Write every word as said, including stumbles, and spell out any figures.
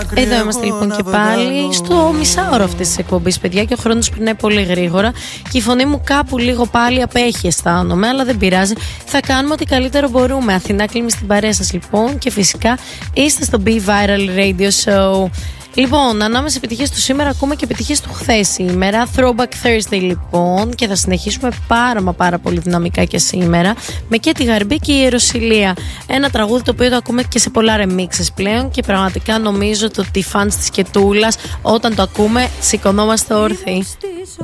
Εδώ είμαστε λοιπόν και πάλι στο μισάωρο αυτής της εκπομπής, παιδιά, και ο χρόνος περνάει πολύ γρήγορα και η φωνή μου κάπου λίγο πάλι απέχει, αισθάνομαι, αλλά δεν πειράζει. Θα κάνουμε ό,τι καλύτερο μπορούμε. Αθηνά Κλίμη στην παρέα σας λοιπόν και φυσικά είστε στο Be Viral Radio Show. Λοιπόν, ανάμεσα επιτυχίες του σήμερα ακούμε και επιτυχίες του χθες σήμερα. Throwback Thursday λοιπόν, και θα συνεχίσουμε πάρα μα πάρα πολύ δυναμικά και σήμερα με και τη Γαρμπή και η Ιεροσυλία. Ένα τραγούδι το οποίο το ακούμε και σε πολλά remixes πλέον και πραγματικά νομίζω ότι οι fans της Κετούλας όταν το ακούμε σηκωνόμαστε όρθιοι.